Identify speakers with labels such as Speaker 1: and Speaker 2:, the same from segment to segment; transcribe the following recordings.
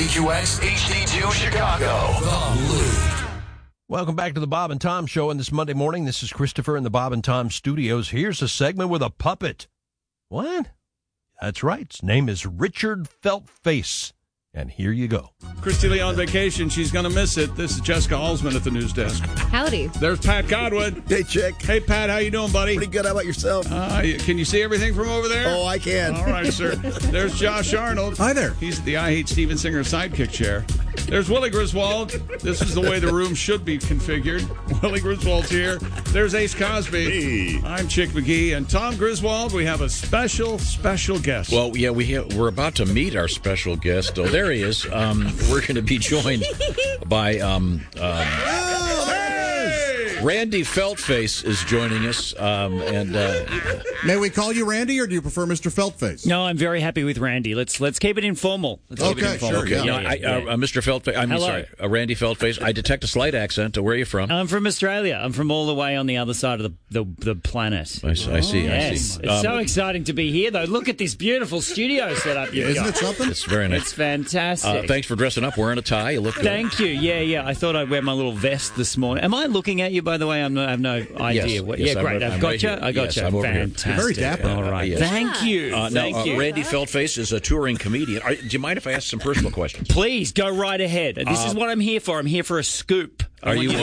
Speaker 1: KQX HD2 Chicago. The Loop.
Speaker 2: Welcome back to the Bob and Tom Show on this Monday morning. This is Christopher in the Bob and Tom studios. Here's a segment with a puppet. What? That's right. His name is Richard Feltface. And here you go.
Speaker 3: Christy Lee on vacation. She's going to miss it. This is Jessica Alsman at the news desk.
Speaker 4: Howdy.
Speaker 3: There's Pat Godwin.
Speaker 5: Hey, Chick.
Speaker 3: Hey, Pat. How you doing, buddy?
Speaker 5: Pretty good. How about yourself?
Speaker 3: Can you see everything from over there?
Speaker 5: Oh, I can.
Speaker 3: All right, sir. There's Josh Arnold.
Speaker 5: Hi there.
Speaker 3: He's at the I Hate Steven Singer sidekick chair. There's Willie Griswold. This is the way the room should be configured. Willie Griswold's here. There's Ace Cosby.
Speaker 5: Hey.
Speaker 3: I'm Chick McGee. And Tom Griswold, we have a special guest.
Speaker 6: Well, yeah, we're about to meet our special guest. Oh, there he is. We're going to be joined by Randy Feltface is joining us.
Speaker 7: May we call you Randy, or do you prefer Mr. Feltface?
Speaker 8: No, I'm very happy with Randy. Let's keep it informal.
Speaker 7: Sure. Yeah.
Speaker 6: Mr. Feltface. Randy Feltface. I detect a slight accent. Where are you from?
Speaker 8: I'm from Australia. I'm from all the way on the other side of the planet.
Speaker 6: I see.
Speaker 8: Yes, it's so exciting to be here, though. Look at this beautiful studio setup you've
Speaker 7: Isn't
Speaker 8: got.
Speaker 7: it something?
Speaker 6: It's very nice.
Speaker 8: It's fantastic.
Speaker 6: Thanks for dressing up, wearing a tie. You look good.
Speaker 8: Thank you. Yeah. I thought I'd wear my little vest this morning. Am I looking at you, by the way? I have no idea.
Speaker 6: Yes,
Speaker 8: Great.
Speaker 6: I'm
Speaker 8: I've got
Speaker 6: right
Speaker 8: you.
Speaker 6: here.
Speaker 8: I got
Speaker 6: Yes,
Speaker 8: you.
Speaker 6: I'm over here.
Speaker 8: Fantastic.
Speaker 7: You're very dapper.
Speaker 8: All right.
Speaker 6: Yes.
Speaker 8: Thank you.
Speaker 6: Now,
Speaker 8: you.
Speaker 6: Randy Feltface is a touring comedian. Do you mind if I ask some personal questions?
Speaker 8: Please go right ahead. This is what I'm here for. I'm here for a scoop.
Speaker 6: Are you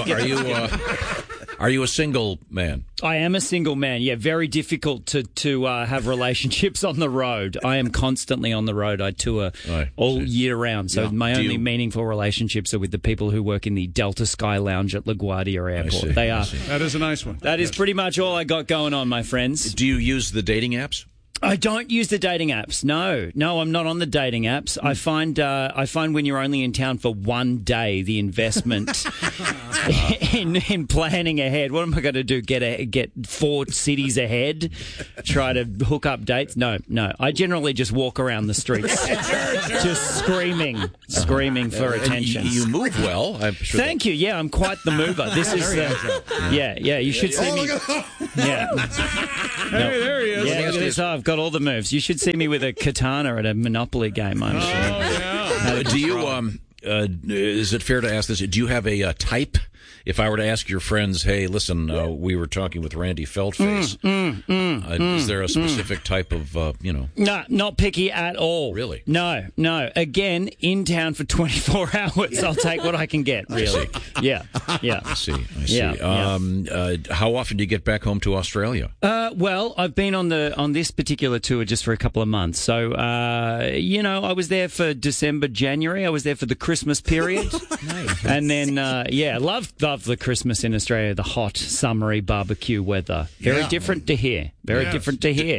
Speaker 6: a single man?
Speaker 8: I am a single man. Yeah, very difficult to have relationships on the road. I am constantly on the road. I tour all year round. So my only meaningful relationships are with the people who work in the Delta Sky Lounge at LaGuardia Airport. They are.
Speaker 3: That is a nice one.
Speaker 8: That is pretty much all I got going on, my friends.
Speaker 6: Do you use the dating apps?
Speaker 8: I don't use the dating apps. No, I'm not on the dating apps. I find when you're only in town for one day, the investment in planning ahead. What am I going to do? Get 4 cities ahead? Try to hook up dates? No. I generally just walk around the streets, just screaming for attention.
Speaker 6: You move well. I'm sure.
Speaker 8: Thank you. Yeah, I'm quite the mover. This is yeah. You should see me. Yeah.
Speaker 3: Hey, there he is.
Speaker 8: Yeah, look at this. I've got all the moves. You should see me with a katana at a Monopoly game, I'm sure.
Speaker 3: Yeah.
Speaker 6: Do you? Is it fair to ask this? Do you have a type? If I were to ask your friends, hey, listen, we were talking with Randy Feltface. Is there a specific type of,
Speaker 8: No, not picky at all.
Speaker 6: Really?
Speaker 8: No. Again, in town for 24 hours. I'll take what I can get, really. Yeah.
Speaker 6: I see.
Speaker 8: Yeah.
Speaker 6: How often do you get back home to Australia?
Speaker 8: Well, I've been on this particular tour just for a couple of months. So, I was there for December, January. I was there for the Christmas period. Nice. And then, love the Christmas in Australia, the hot, summery barbecue weather. Very different to here. Very different to here.